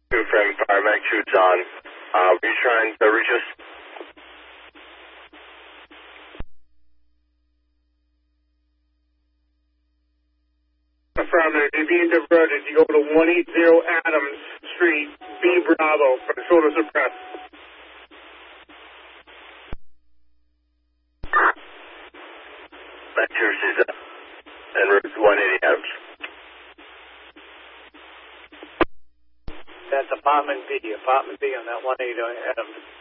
From Fireback 2 John. Were you trying to reach us? Affirmative. You're being diverted. You go to 180 Adams Street, B Bravo, for the shoulder suppressed. Back to your Caesar. And route 180 Adams. That's apartment B on that 180 Adams.